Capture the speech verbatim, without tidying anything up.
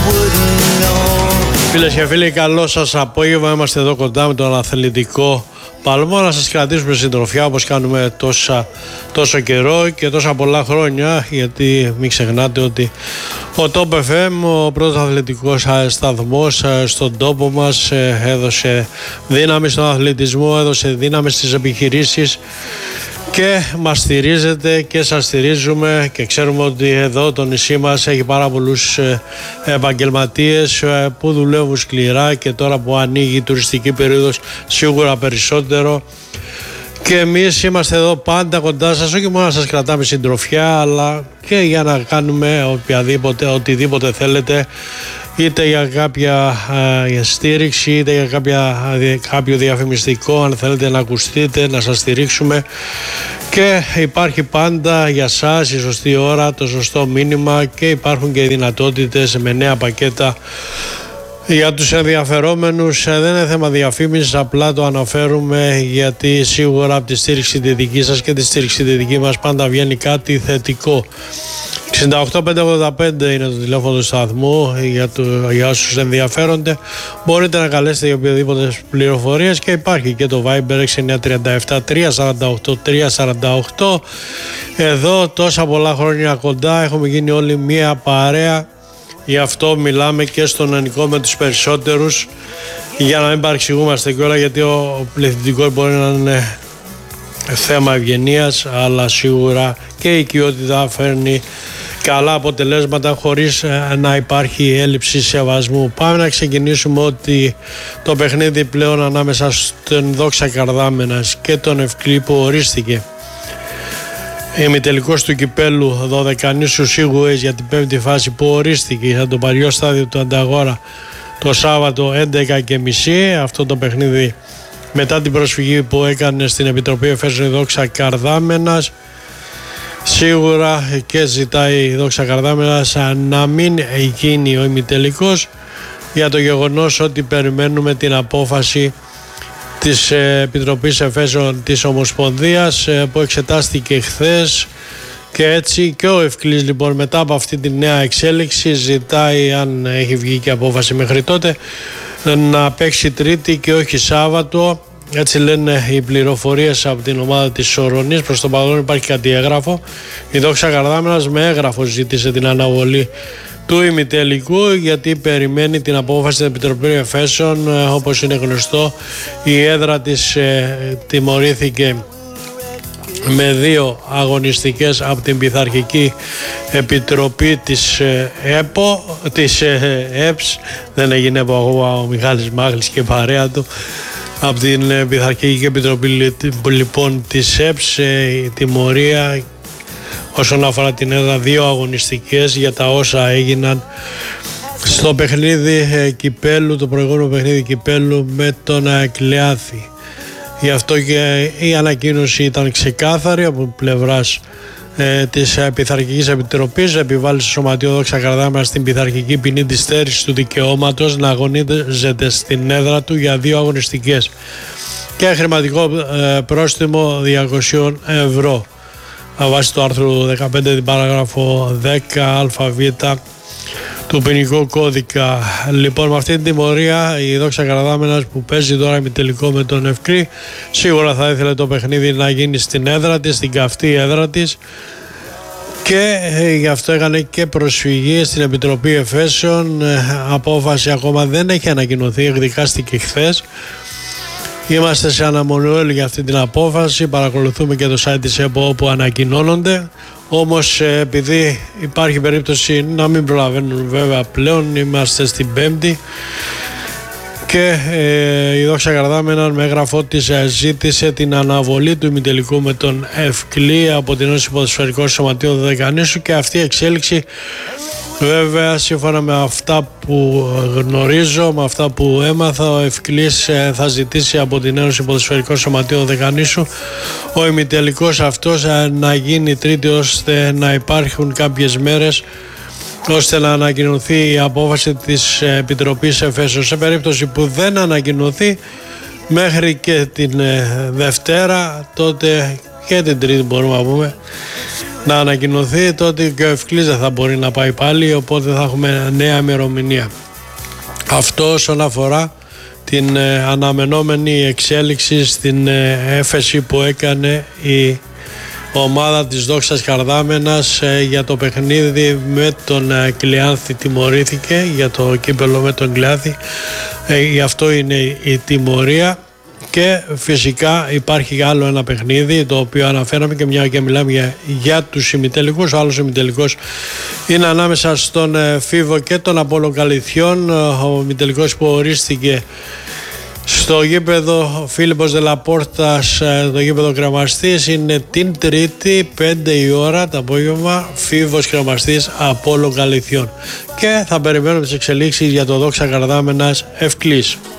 Φίλες και φίλοι, καλό σας απόγευμα. Είμαστε εδώ κοντά με τον αθλητικό παλμό να σας κρατήσουμε συντροφιά όπως κάνουμε τόσα, τόσο καιρό και τόσα πολλά χρόνια, γιατί μην ξεχνάτε ότι ο Top εφ εμ, ο πρώτος αθλητικός σταθμός στον τόπο μας, έδωσε δύναμη στον αθλητισμό, έδωσε δύναμη στις επιχειρήσεις και μας στηρίζετε και σας στηρίζουμε και ξέρουμε ότι εδώ το νησί μας έχει πάρα πολλούς επαγγελματίες που δουλεύουν σκληρά και τώρα που ανοίγει η τουριστική περίοδος σίγουρα περισσότερο, και εμείς είμαστε εδώ πάντα κοντά σας, όχι μόνο να σας κρατάμε συντροφιά αλλά και για να κάνουμε οποιαδήποτε, οτιδήποτε θέλετε, είτε για κάποια ε, στήριξη, είτε για κάποια, κάποιο διαφημιστικό, αν θέλετε να ακουστείτε, να σας στηρίξουμε, και υπάρχει πάντα για σας η σωστή ώρα, το σωστό μήνυμα, και υπάρχουν και οι δυνατότητες με νέα πακέτα για τους ενδιαφερόμενους. Δεν είναι θέμα διαφήμισης, απλά το αναφέρουμε γιατί σίγουρα από τη στήριξη τη δική σας και τη στήριξη τη δική μας πάντα βγαίνει κάτι θετικό. εξήντα οκτώ πεντακόσια ογδόντα πέντε είναι το τηλέφωνο του σταθμού για, το, για όσους ενδιαφέρονται. Μπορείτε να καλέσετε για οποιαδήποτε πληροφορίες και υπάρχει και το Viber έξι εννιά τρία επτά τρία τέσσερα οκτώ τρία τέσσερα οκτώ. Εδώ τόσα πολλά χρόνια κοντά, έχουμε γίνει όλοι μία παρέα. Γι' αυτό μιλάμε και στον ενικό με τους περισσότερους, για να μην παρεξηγούμαστε κιόλα, γιατί ο πληθυντικός μπορεί να είναι θέμα ευγενίας, αλλά σίγουρα και η οικειότητα φέρνει καλά αποτελέσματα χωρίς να υπάρχει έλλειψη σεβασμού. Πάμε να ξεκινήσουμε ότι το παιχνίδι πλέον ανάμεσα στον Δόξα Καρδάμενας και τον Ευκλή που ορίστηκε ημιτελικός του κυπέλου Δωδεκανήσου Σίγουες για την πέμπτη φάση, που ορίστηκε για το παλιό στάδιο του Ανταγόρα το Σάββατο έντεκα και μισή. Αυτό το παιχνίδι μετά την προσφυγή που έκανε στην Επιτροπή Εφέσεων η Δόξα Καρδάμενας, σίγουρα και ζητάει η Δόξα Καρδάμενας να μην γίνει ο ημιτελικός, για το γεγονός ότι περιμένουμε την απόφαση της Επιτροπής Εφέσεων της Ομοσπονδίας που εξετάστηκε χθες, και έτσι και ο Ευκλής λοιπόν μετά από αυτή τη νέα εξέλιξη ζητάει, αν έχει βγει και απόφαση μέχρι τότε, να παίξει Τρίτη και όχι Σάββατο. Έτσι λένε οι πληροφορίες από την ομάδα της Σορονής. Προς το παρόν υπάρχει κάτι έγγραφο. Η Δόξα Καρδάμενας με έγγραφο ζήτησε την αναβολή του ημιτελικού, γιατί περιμένει την απόφαση της Επιτροπής Εφέσεων. Όπως είναι γνωστό, η έδρα της ε, τιμωρήθηκε με δύο αγωνιστικές από την Πειθαρχική Επιτροπή της ε, ΕΠΟ, της ε, ΕΠΣ. Δεν έγινε από ο Μιχάλης Μάγλης και παρέα του. Από την ε, Πειθαρχική Επιτροπή λοιπόν της ΕΠΣ, ε, η τιμωρία όσον αφορά την έδρα, δύο αγωνιστικές για τα όσα έγιναν στο παιχνίδι ε, κυπέλου, το προηγούμενο παιχνίδι κυπέλου με τον Αεκλεάθη. Γι' αυτό και η ανακοίνωση ήταν ξεκάθαρη από πλευράς ε, της Πειθαρχικής Επιτροπής. Επιβάλλει στο Σωματείο Δόξα Καρδάμενας στην πειθαρχική ποινή της στέρησης του δικαιώματος να αγωνίζεται στην έδρα του για δύο αγωνιστικές και χρηματικό ε, πρόστιμο διακόσια ευρώ βάσει του άρθρου δεκαπέντε την παράγραφο δέκα αβ του ποινικού κώδικα. Λοιπόν, με αυτή την τιμωρία η Δόξα Καρδάμενας που παίζει τώρα ημιτελικό με τον Ευκρή, σίγουρα θα ήθελε το παιχνίδι να γίνει στην έδρα της, στην καυτή έδρα της, και γι' αυτό έκανε και προσφυγή στην Επιτροπή Εφέσεων. Απόφαση ακόμα δεν έχει ανακοινωθεί, εκδικάστηκε χθες. Είμαστε σε αναμονή όλοι για αυτή την απόφαση. Παρακολουθούμε και το site της ΕΠΟ όπου ανακοινώνονται. Όμως επειδή υπάρχει περίπτωση να μην προλαβαίνουν βέβαια πλέον, είμαστε στην Πέμπτη και ε, η Δόξα Καρδάμενας με έγγραφό της ζήτησε την αναβολή του ημιτελικού με τον Ευκλή από την Ένωση Ποδοσφαιρικών Σωματείων Δωδεκανήσου, και αυτή η εξέλιξη βέβαια σύμφωνα με αυτά που γνωρίζω, με αυτά που έμαθα, ο Ευκλής θα ζητήσει από την Ένωση Ποδοσφαιρικών Σωματείων Δωδεκανήσου ο ημιτελικός αυτός να γίνει Τρίτη, ώστε να υπάρχουν κάποιες μέρες ώστε να ανακοινωθεί η απόφαση της Επιτροπής Εφέσεων. Σε περίπτωση που δεν ανακοινωθεί μέχρι και την Δευτέρα, τότε και την Τρίτη μπορούμε να πούμε, να ανακοινωθεί, τότε και ο Ευκλής δεν θα μπορεί να πάει πάλι, οπότε θα έχουμε νέα ημερομηνία. Αυτό όσον αφορά την ε, αναμενόμενη εξέλιξη στην ε, έφεση που έκανε η ομάδα της Δόξας Καρδάμενας ε, για το παιχνίδι με τον ε, Κλειάνθη. Τιμωρήθηκε για το κύπελο με τον Κλειάνθη, ε, γι' αυτό είναι η τιμωρία. Και φυσικά υπάρχει άλλο ένα παιχνίδι το οποίο αναφέραμε, και μια και μιλάμε για, για τους ημιτελικούς. Ο άλλος ημιτελικός είναι ανάμεσα στον ε, Φίβο και τον Απόλλων Καλυθιών. Ο ημιτελικός που ορίστηκε στο γήπεδο Φίλιππος Δελαπόρτας, το γήπεδο Κρεμαστής, είναι την Τρίτη πέντε η ώρα το απόγευμα, Φίβος Κρεμαστής Απόλλων Καλυθιών. Και θα περιμένουμε τις εξελίξεις για το Δόξα Καρδάμενας Ευκλής.